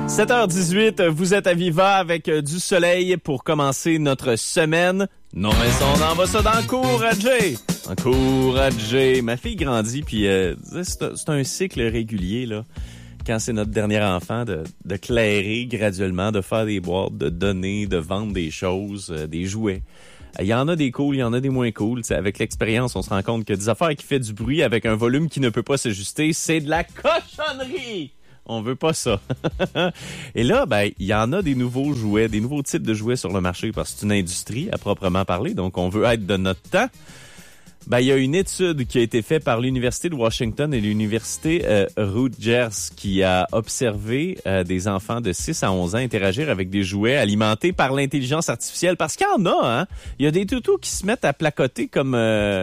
7h18, vous êtes à Viva avec du soleil pour commencer notre semaine. Non mais on envoie ça dans le cours à Jay. Encouragé. Ma fille grandit, puis c'est un cycle régulier, là. Quand c'est notre dernier enfant, de clairer graduellement, de faire des boîtes, de donner, de vendre des choses, des jouets. Il y en a des cool, il y en a des moins cool. T'sais, avec l'expérience, on se rend compte que des affaires qui font du bruit avec un volume qui ne peut pas s'ajuster, c'est de la cochonnerie! On veut pas ça. Et là, il y en a des nouveaux jouets, des nouveaux types de jouets sur le marché parce que c'est une industrie à proprement parler, donc on veut être de notre temps. Il y a une étude qui a été faite par l'Université de Washington et l'Université Rutgers qui a observé des enfants de 6 à 11 ans interagir avec des jouets alimentés par l'intelligence artificielle. Parce qu'il y en a, hein. Il y a des toutous qui se mettent à placoter comme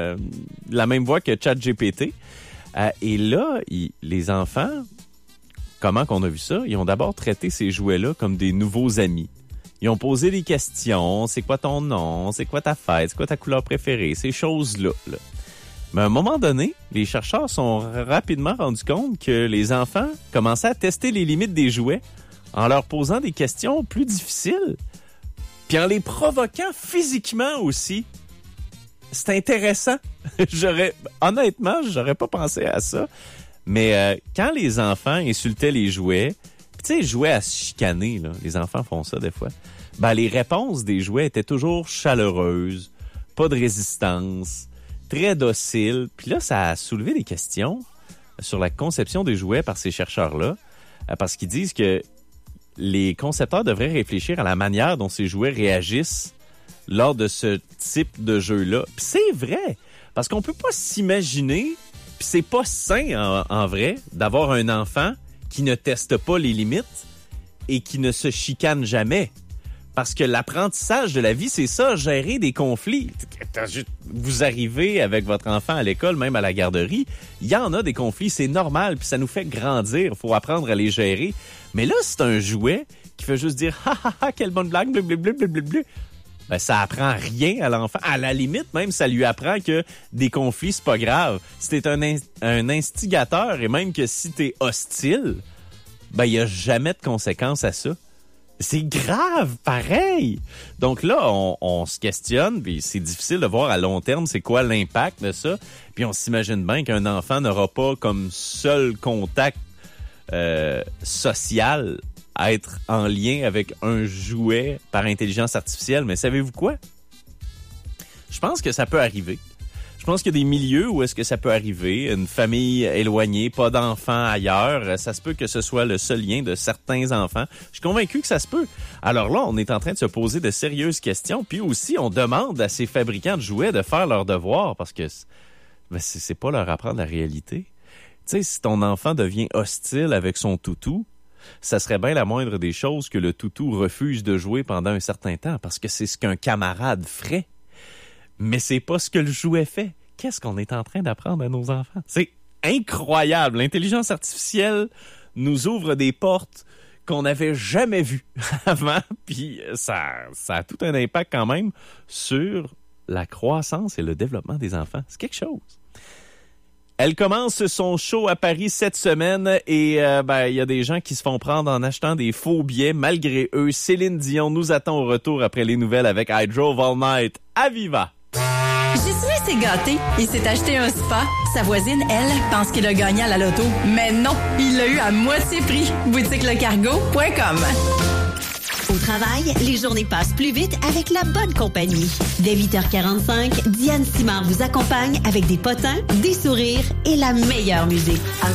la même voix que ChatGPT. Et là, les enfants, comment qu'on a vu ça? Ils ont d'abord traité ces jouets-là comme des nouveaux amis. Ils ont posé des questions. C'est quoi ton nom? C'est quoi ta fête? C'est quoi ta couleur préférée? Ces choses-là. Là. Mais à un moment donné, les chercheurs sont rapidement rendus compte que les enfants commençaient à tester les limites des jouets en leur posant des questions plus difficiles, puis en les provoquant physiquement aussi. C'est intéressant. Honnêtement, j'aurais pas pensé à ça. Mais quand les enfants insultaient les jouets, tu sais, jouets à se chicaner, là, les enfants font ça des fois, les réponses des jouets étaient toujours chaleureuses, pas de résistance, très dociles. Puis là, ça a soulevé des questions sur la conception des jouets par ces chercheurs-là, parce qu'ils disent que les concepteurs devraient réfléchir à la manière dont ces jouets réagissent lors de ce type de jeu-là. Puis c'est vrai, parce qu'on peut pas s'imaginer, puis c'est pas sain en vrai, d'avoir un enfant qui ne teste pas les limites et qui ne se chicane jamais. Parce que l'apprentissage de la vie, c'est ça, gérer des conflits. Vous arrivez avec votre enfant à l'école, même à la garderie, il y en a des conflits, c'est normal, puis ça nous fait grandir, il faut apprendre à les gérer. Mais là, c'est un jouet qui fait juste dire « Ha ha ha, quelle bonne blague, blablabla ». Ça apprend rien à l'enfant. À la limite, même, ça lui apprend que des conflits, c'est pas grave. Si t'es un instigateur et même que si t'es hostile, il y a jamais de conséquences à ça. C'est grave, pareil. Donc là, on se questionne, puis c'est difficile de voir à long terme c'est quoi l'impact de ça. Puis on s'imagine bien qu'un enfant n'aura pas comme seul contact social être en lien avec un jouet par intelligence artificielle. Mais savez-vous quoi? Je pense que ça peut arriver. Je pense qu'il y a des milieux où est-ce que ça peut arriver. Une famille éloignée, pas d'enfants ailleurs. Ça se peut que ce soit le seul lien de certains enfants. Je suis convaincu que ça se peut. Alors là, on est en train de se poser de sérieuses questions. Puis aussi, on demande à ces fabricants de jouets de faire leurs devoirs parce que c'est pas leur apprendre la réalité. Tu sais, si ton enfant devient hostile avec son toutou, ça serait bien la moindre des choses que le toutou refuse de jouer pendant un certain temps parce que c'est ce qu'un camarade ferait. Mais c'est pas ce que le jouet fait. Qu'est-ce qu'on est en train d'apprendre à nos enfants? C'est incroyable. L'intelligence artificielle nous ouvre des portes qu'on n'avait jamais vues avant. Puis ça a tout un impact quand même sur la croissance et le développement des enfants. C'est quelque chose. Elle commence son show à Paris cette semaine et il y a des gens qui se font prendre en achetant des faux billets. Malgré eux, Céline Dion nous attend au retour après les nouvelles avec I Drove All Night à Viva. Jessie s'est gâté. Il s'est acheté un spa. Sa voisine, elle, pense qu'il a gagné à la loto. Mais non, il l'a eu à moitié prix. boutiquelecargo.com. Au travail, les journées passent plus vite avec la bonne compagnie. Dès 8h45, Diane Simard vous accompagne avec des potins, des sourires et la meilleure musique.